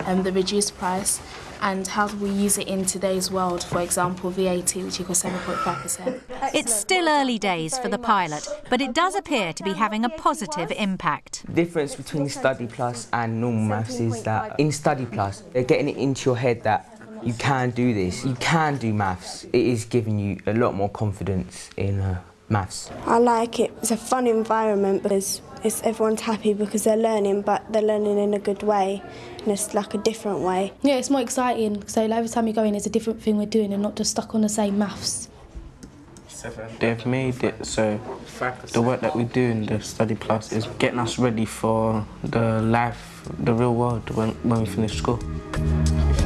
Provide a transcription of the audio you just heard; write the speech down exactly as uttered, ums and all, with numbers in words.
um, the reduced price, and how do we use it in today's world, for example, V A T, which equals seven point five percent. It's still early days for the pilot, but it does appear to be having a positive impact. The difference between Study Plus and normal maths is that in Study Plus, they're getting it into your head that you can do this, you can do maths. It is giving you a lot more confidence in uh, maths. I like it. It's a fun environment because it's, everyone's happy because they're learning, but they're learning in a good way, and it's like a different way. Yeah, it's more exciting, so every time you go in, it's a different thing we're doing and not just stuck on the same maths. They've made it so the work that we do in the Study Plus is getting us ready for the life, the real world when, when we finish school.